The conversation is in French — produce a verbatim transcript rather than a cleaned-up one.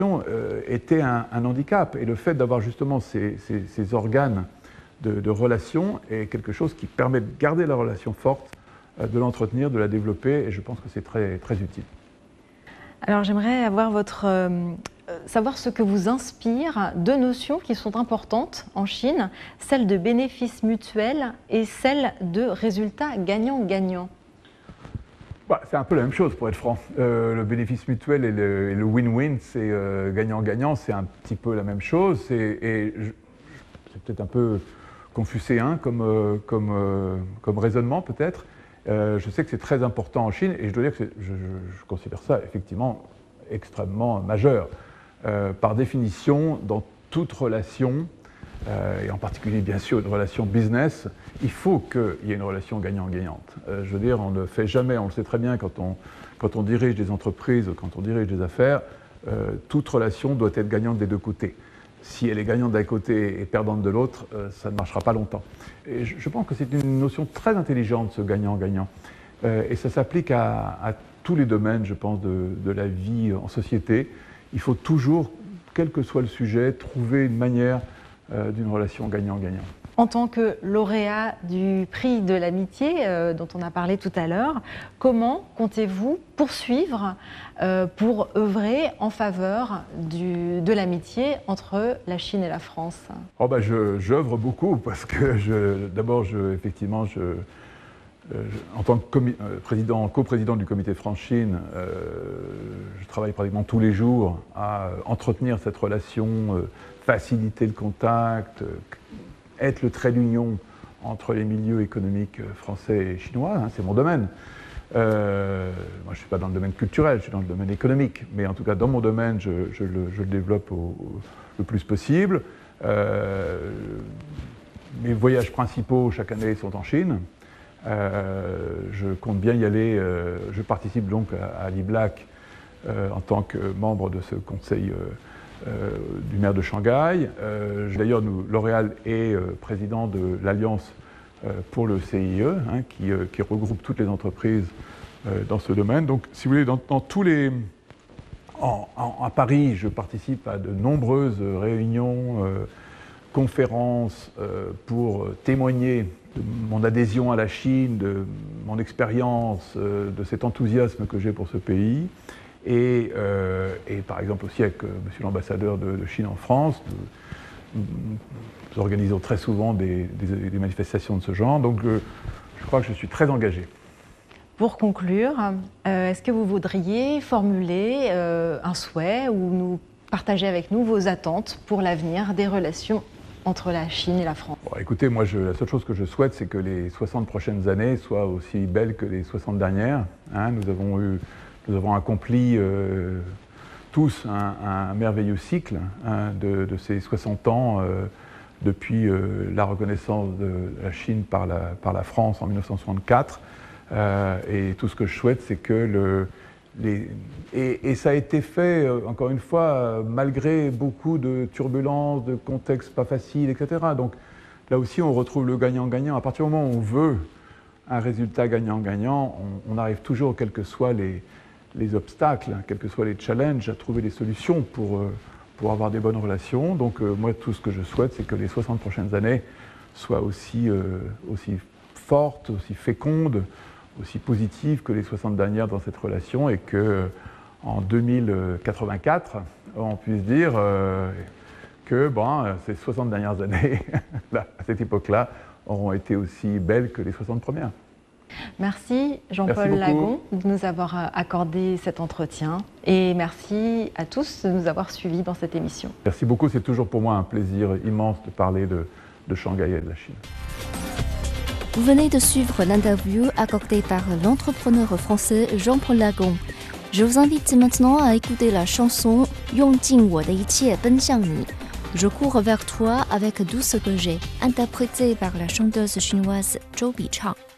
euh, était un, un handicap. Et le fait d'avoir justement ces, ces, ces organes de, de relations est quelque chose qui permet de garder la relation forte, euh, de l'entretenir, de la développer, et je pense que c'est très, très utile. Alors j'aimerais avoir votre, euh, savoir ce que vous inspire deux notions qui sont importantes en Chine, celle de bénéfice mutuel et celle de résultat gagnant-gagnant. Bah, c'est un peu la même chose pour être franc. Euh, le bénéfice mutuel et le win-win, c'est euh, gagnant-gagnant, c'est un petit peu la même chose. Et c'est peut-être un peu confucéen comme, euh, comme, euh, comme raisonnement peut-être. Euh, je sais que c'est très important en Chine et je dois dire que je, je, je considère ça effectivement extrêmement majeur. Euh, par définition, dans toute relation, euh, et en particulier bien sûr une relation business, il faut qu'il y ait une relation gagnant-gagnante. Euh, je veux dire, on ne fait jamais, on le sait très bien quand on, quand on dirige des entreprises, quand on dirige des affaires, euh, toute relation doit être gagnante des deux côtés. Si elle est gagnante d'un côté et perdante de l'autre, euh, ça ne marchera pas longtemps. Et je, je pense que c'est une notion très intelligente, ce gagnant-gagnant. Euh, et ça s'applique à, à tous les domaines, je pense, de, de la vie en société. Il faut toujours, quel que soit le sujet, trouver une manière euh, d'une relation gagnant-gagnant. En tant que lauréat du prix de l'amitié euh, dont on a parlé tout à l'heure, comment comptez-vous poursuivre euh, pour œuvrer en faveur du, de l'amitié entre la Chine et la France? Oh bah je, j'œuvre beaucoup parce que je, d'abord, je, effectivement, je, euh, je, en tant que comi- euh, président, coprésident du comité France-Chine, euh, je travaille pratiquement tous les jours à entretenir cette relation, euh, faciliter le contact, euh, être le trait d'union entre les milieux économiques français et chinois, hein, c'est mon domaine. Euh, moi, je ne suis pas dans le domaine culturel, je suis dans le domaine économique, mais en tout cas, dans mon domaine, je, je, le, je le développe au, au, le plus possible. Euh, mes voyages principaux, chaque année, sont en Chine. Euh, je compte bien y aller. Euh, je participe donc à, à l'I B L A C euh, en tant que membre de ce conseil euh, Euh, du maire de Shanghai. Euh, D'ailleurs, L'Oréal est euh, président de l'Alliance euh, pour le C I E, hein, qui, euh, qui regroupe toutes les entreprises euh, dans ce domaine. Donc, si vous voulez, dans, dans tous les... En, en, à Paris, je participe à de nombreuses réunions, euh, conférences euh, pour témoigner de mon adhésion à la Chine, de mon expérience, euh, de cet enthousiasme que j'ai pour ce pays. Et, euh, et par exemple aussi avec euh, monsieur l'ambassadeur de, de Chine en France, nous, nous organisons très souvent des, des, des manifestations de ce genre, donc je, je crois que je suis très engagé. Pour conclure, euh, est-ce que vous voudriez formuler euh, un souhait ou nous partager avec nous vos attentes pour l'avenir des relations entre la Chine et la France? Bon, écoutez, moi je, la seule chose que je souhaite, c'est que les soixante prochaines années soient aussi belles que les soixante dernières. Hein, nous avons eu Nous avons accompli euh, tous un, un merveilleux cycle hein, de, de ces soixante ans euh, depuis euh, la reconnaissance de la Chine par la, par la France en mille neuf cent soixante-quatre. Euh, et tout ce que je souhaite, c'est que le... Les, et, et ça a été fait, euh, encore une fois, euh, malgré beaucoup de turbulences, de contextes pas faciles, et cetera. Donc là aussi, on retrouve le gagnant-gagnant. À partir du moment où on veut un résultat gagnant-gagnant, on, on arrive toujours, quels que soient les, les obstacles, quels que soient les challenges, à trouver des solutions pour, euh, pour avoir des bonnes relations. Donc euh, moi, tout ce que je souhaite, c'est que les soixante prochaines années soient aussi, euh, aussi fortes, aussi fécondes, aussi positives que les soixante dernières dans cette relation, et que en deux mille quatre-vingt-quatre, on puisse dire euh, que bon, ces soixante dernières années, là, à cette époque-là, auront été aussi belles que les soixante premières. Merci Jean-Paul Lagon de nous avoir accordé cet entretien et merci à tous de nous avoir suivis dans cette émission. Merci beaucoup, c'est toujours pour moi un plaisir immense de parler de, de Shanghai et de la Chine. Vous venez de suivre l'interview accordée par l'entrepreneur français Jean-Paul Lagon. Je vous invite maintenant à écouter la chanson «用尽我的一切奔向你» Je cours vers toi avec tout ce que j'ai, interprétée par la chanteuse chinoise Zhou Bichang.